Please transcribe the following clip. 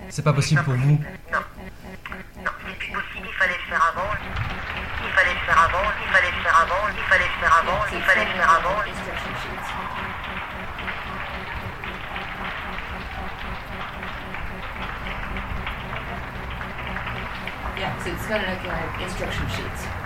C'est pas possible pour vous? Non. Non, c'est plus possible, il fallait le faire avant. Il fallait le faire avant, il fallait le faire avant, il fallait le faire avant, il fallait le faire avant. Instruction sheets. Yeah, so it's got like instruction sheets.